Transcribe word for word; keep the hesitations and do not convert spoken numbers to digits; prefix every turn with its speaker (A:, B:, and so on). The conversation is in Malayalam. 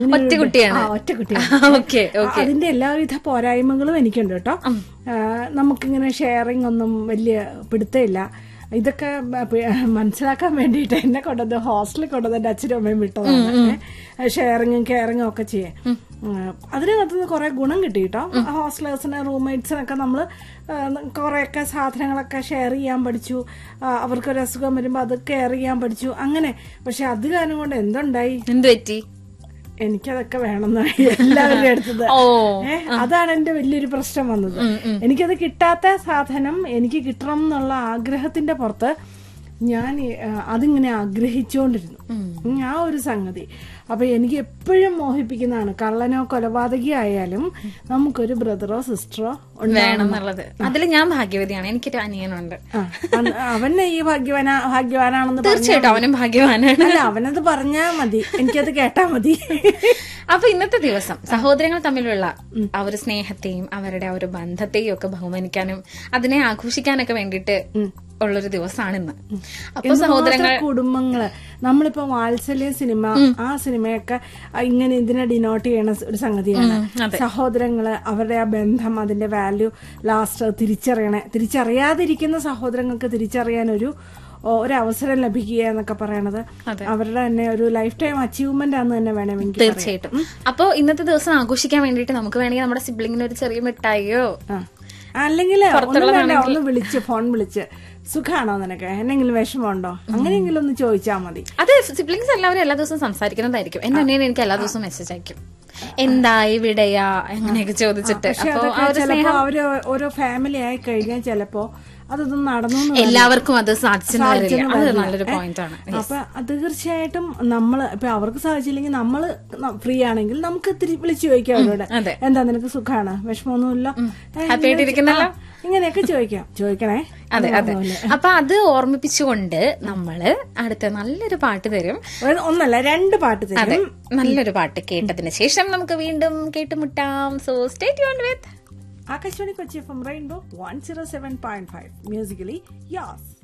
A: ഒറ്റ കുട്ടിയാണ്.
B: ഒറ്റ കുട്ടിയാണ്. അതിന്റെ എല്ലാവിധ പോരായ്മകളും എനിക്കുണ്ട് കേട്ടോ. നമുക്കിങ്ങനെ ഷെയറിംഗ് ഒന്നും വലിയ പിടുത്തമില്ല. ഇതൊക്കെ മനസ്സിലാക്കാൻ വേണ്ടിയിട്ട് എന്നെ കൊണ്ടത് ഹോസ്റ്റലിൽ കൊണ്ടത് എന്റെ അച്ഛനും അമ്മയും വിട്ടതാണ്. ഷെയറിങ്ങും കെയറിങ്ങും ഒക്കെ ചെയ്യാൻ അതിനകത്തുനിന്ന് കുറെ ഗുണം കിട്ടി കേട്ടോ. ഹോസ്റ്റലേഴ്സിന് റൂംമേറ്റ്സിനൊക്കെ നമ്മള് കുറെയൊക്കെ സാധനങ്ങളൊക്കെ ഷെയർ ചെയ്യാൻ പഠിച്ചു. അവർക്കൊരു അസുഖം വരുമ്പോ അത് കെയർ ചെയ്യാൻ പഠിച്ചു. അങ്ങനെ. പക്ഷെ അത് കാരണം കൊണ്ട് എന്തുണ്ടായി,
A: എന്ത് പറ്റി,
B: എനിക്കതൊക്കെ വേണമെന്നായി എല്ലാവരുടെ അടുത്തത്. ഏഹ് അതാണ് എന്റെ വലിയൊരു പ്രശ്നം വന്നത്. എനിക്കത് കിട്ടാത്ത സാധനം എനിക്ക് കിട്ടണം എന്നുള്ള ആഗ്രഹത്തിന്റെ പുറത്ത് ഞാൻ അതിങ്ങനെ ആഗ്രഹിച്ചുകൊണ്ടിരുന്നു. ആ ഒരു സംഗതി അപ്പൊ എനിക്ക് എപ്പോഴും മോഹിപ്പിക്കുന്നതാണ്. കള്ളനോ കൊലപാതകി ആയാലും നമുക്കൊരു ബ്രദറോ സിസ്റ്ററോ
A: വേണം എന്നുള്ളത്. അതിൽ ഞാൻ ഭാഗ്യവതിയാണ്. എനിക്കൊരു അനിയനുണ്ട്.
B: അവനെ ഈ ഭാഗ്യവാന ഭാഗ്യവാനാണെന്ന്
A: തീർച്ചയായിട്ടും അവനും ഭാഗ്യവാനാണ്.
B: അല്ല, അവനത് പറഞ്ഞാ മതി, എനിക്കത് കേട്ടാ മതി.
A: അപ്പൊ ഇന്നത്തെ ദിവസം സഹോദരങ്ങൾ തമ്മിലുള്ള ആ ഒരു സ്നേഹത്തെയും അവരുടെ ആ ഒരു ബന്ധത്തെയും ഒക്കെ ബഹുമാനിക്കാനും അതിനെ ആഘോഷിക്കാനൊക്കെ വേണ്ടിയിട്ട് ഉള്ളൊരു ദിവസമാണ് ഇന്ന്. അപ്പൊ സഹോദരങ്ങൾ,
B: കുടുംബങ്ങള്, നമ്മളിപ്പോ വാത്സല്യ സിനിമ, ആ സിനിമയൊക്കെ ഇങ്ങനെ ഇതിനെ ഡിനോട്ട് ചെയ്യണ ഒരു സംഗതിയാണ്. സഹോദരങ്ങള്, അവരുടെ ആ ബന്ധം, അതിന്റെ വാല്യൂ ലാസ്റ്റ് തിരിച്ചറിയണേ. തിരിച്ചറിയാതിരിക്കുന്ന സഹോദരങ്ങൾക്ക് തിരിച്ചറിയാൻ ഒരു ഒരവസരം ലഭിക്കുക എന്നൊക്കെ പറയണത് അവരുടെ തന്നെ ഒരു ലൈഫ് ടൈം അച്ചീവ്മെന്റ് ആണെന്ന് തന്നെ വേണമെങ്കിൽ
A: തീർച്ചയായിട്ടും. അപ്പൊ ഇന്നത്തെ ദിവസം ആഘോഷിക്കാൻ വേണ്ടിയിട്ട് നമുക്ക് വേണമെങ്കിൽ നമ്മുടെ സിബ്ലിങ്ങിന് ഒരു ചെറിയ മിഠായിയോ
B: അല്ലെങ്കിൽ ഒന്ന് വിളിച്ച് ഫോൺ വിളിച്ച് സുഖാണോ നിനക്ക്, എന്തെങ്കിലും വിഷമമുണ്ടോ, അങ്ങനെയെങ്കിലും ഒന്ന് ചോദിച്ചാൽ മതി.
A: അത് സിബ്ലിങ്സ് എല്ലാവരും എല്ലാ ദിവസവും സംസാരിക്കുന്നതായിരിക്കും. എന്റെ അനിയൻ എനിക്ക് എല്ലാ ദിവസവും മെസ്സേജ് അയക്കും, എന്തായി വിടയാ അങ്ങനെയൊക്കെ ചോദിച്ചിട്ട്.
B: ചിലപ്പോ അവര് ഓരോ ഫാമിലി ആയി കഴിഞ്ഞാൽ ചിലപ്പോ അതൊന്നും നടന്നു
A: എല്ലാവർക്കും അത് നല്ലൊരു പോയിന്റ് ആണ്.
B: അപ്പൊ തീർച്ചയായിട്ടും നമ്മള് ഇപ്പൊ അവർക്ക് സാധിച്ചില്ലെങ്കിൽ നമ്മള് ഫ്രീ ആണെങ്കിൽ നമുക്ക് വിളിച്ചു ചോദിക്കാം അവരോട്, എന്താ നിനക്ക് സുഖാണ്, വിഷമമൊന്നുമില്ല,
A: ഹാപ്പി ആയിട്ടിരിക്കുന്നല്ലോ,
B: ഇങ്ങനെയൊക്കെ ചോദിക്കാം. ചോദിക്കണേ.
A: അതെ അതെ. അപ്പൊ അത് ഓർമ്മിപ്പിച്ചുകൊണ്ട് നമ്മള് അടുത്ത നല്ലൊരു പാട്ട് തരും.
B: ഒന്നല്ല രണ്ട് പാട്ട് തരും.
A: അതെ, നല്ലൊരു പാട്ട് കേട്ടതിന് ശേഷം നമുക്ക് വീണ്ടും കേട്ടുമുട്ടാം. So stay tuned with
B: Akashwani Kochi from Rainbow one oh seven point five. Musically yours.